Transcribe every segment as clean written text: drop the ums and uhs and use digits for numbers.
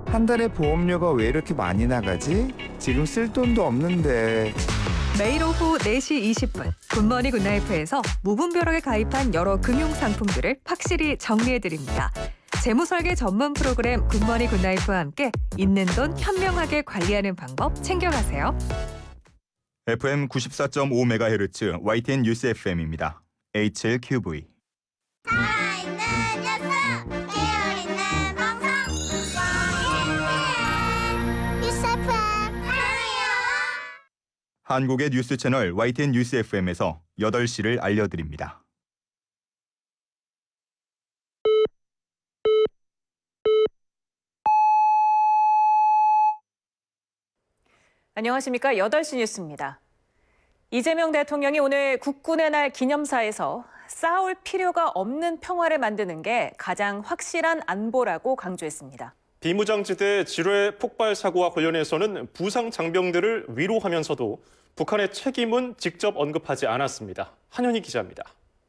한 달에 보험료가 왜 이렇게 많이 나가지? 지금 쓸 돈도 없는데. 매일 오후 4시 20분 굿모닝 굿나이프에서 무분별하게 가입한 여러 금융 상품들을 확실히 정리해드립니다. 재무설계 전문 프로그램 굿모닝 굿나이프와 함께 있는 돈 현명하게 관리하는 방법 챙겨가세요. FM 94.5MHz YTN 뉴스 FM입니다. H7QV. 살아있는 녀석 깨어있는 방송 YTN 뉴스 FM 사랑해요. 한국의 뉴스 채널 YTN 뉴스 FM에서 8시를 알려드립니다. 안녕하십니까. 8시 뉴스입니다. 이재명 대통령이 오늘 국군의 날 기념사에서 싸울 필요가 없는 평화를 만드는 게 가장 확실한 안보라고 강조했습니다. 비무장지대 지뢰 폭발 사고와 관련해서는 부상 장병들을 위로하면서도 북한의 책임은 직접 언급하지 않았습니다. 한현희 기자입니다.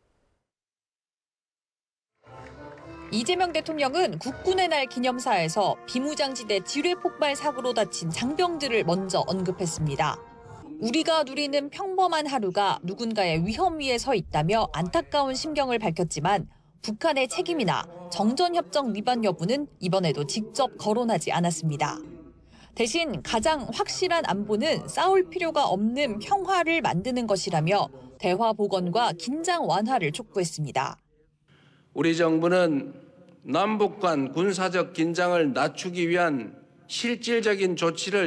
이재명 대통령은 국군의 날 기념사에서 비무장지대 지뢰 폭발 사고로 다친 장병들을 먼저 언급했습니다. 우리가 누리는 평범한 하루가 누군가의 위험 위에 서 있다며 안타까운 심경을 밝혔지만 북한의 책임이나 정전협정 위반 여부는 이번에도 직접 거론하지 않았습니다. 대신 가장 확실한 안보는 싸울 필요가 없는 평화를 만드는 것이라며 대화 복원과 긴장 완화를 촉구했습니다. 우리 정부는 남북 간 군사적 긴장을 낮추기 위한 실질적인 조치를